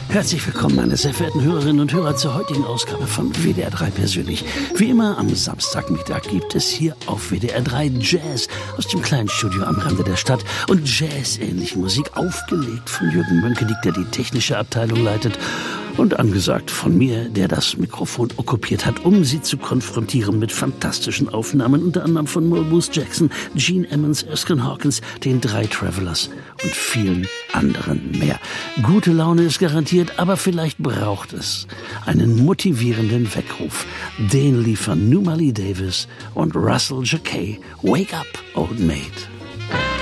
Herzlich willkommen, meine sehr verehrten Hörerinnen und Hörer, zur heutigen Ausgabe von WDR 3 persönlich. Wie immer am Samstagmittag gibt es hier auf WDR 3 Jazz aus dem kleinen Studio am Rande der Stadt und Jazz-ähnliche Musik, aufgelegt von Jürgen Mönkediek, der die technische Abteilung leitet, und angesagt von mir, der das Mikrofon okkupiert hat, um Sie zu konfrontieren mit fantastischen Aufnahmen, unter anderem von Mulbus Jackson, Gene Ammons, Erskine Hawkins, den 3 Travelers und vielen anderen mehr. Gute Laune ist garantiert, aber vielleicht braucht es einen motivierenden Weckruf. Den liefern Numali Davis und Russell Jacquet. Wake up, old mate.